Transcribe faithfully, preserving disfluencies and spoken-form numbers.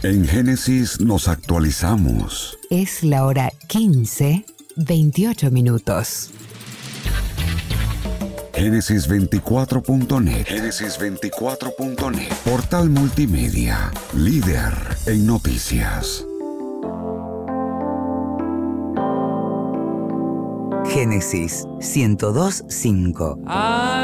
En Génesis nos actualizamos. Es la hora quince, veintiocho minutos. Génesis veinticuatro punto net. Génesis veinticuatro punto net. Portal multimedia. Líder en noticias. Génesis ciento dos punto cinco.